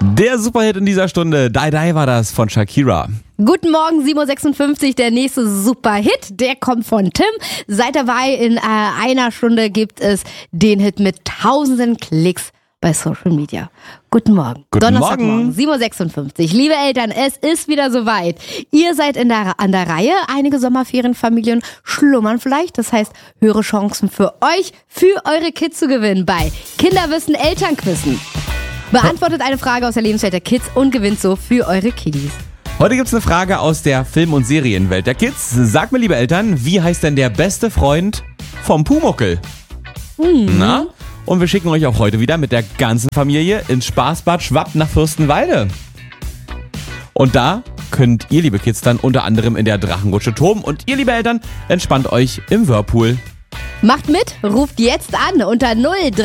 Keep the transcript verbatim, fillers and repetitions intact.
Der Superhit in dieser Stunde, Die Die war das von Shakira. Guten Morgen, sieben Uhr sechsundfünfzig, der nächste Superhit, der kommt von Tim. Seid dabei, in äh, einer Stunde gibt es den Hit mit tausenden Klicks bei Social Media. Guten Morgen. Guten Donnerstagmorgen, Morgen. sieben Uhr sechsundfünfzig. Liebe Eltern, es ist wieder soweit. Ihr seid in der, an der Reihe. Einige Sommerferienfamilien schlummern vielleicht. Das heißt, höhere Chancen für euch, für eure Kids zu gewinnen bei Kinderwissen, Elternquissen. Beantwortet eine Frage aus der Lebenswelt der Kids und gewinnt so für eure Kiddies. Heute gibt's eine Frage aus der Film- und Serienwelt der Kids. Sagt mir, liebe Eltern, wie heißt denn der beste Freund vom Pumuckel? Mhm. Na? Und wir schicken euch auch heute wieder mit der ganzen Familie ins Spaßbad Schwapp nach Fürstenwalde. Und da könnt ihr, liebe Kids, dann unter anderem in der Drachenrutsche toben und ihr, liebe Eltern, entspannt euch im Whirlpool. Macht mit, ruft jetzt an unter null